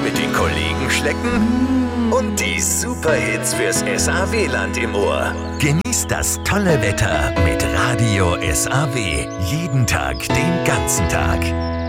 mit den Kollegen schlecken und die Superhits fürs SAW-Land im Ohr. Genießt das tolle Wetter mit Radio SAW. Jeden Tag, den ganzen Tag.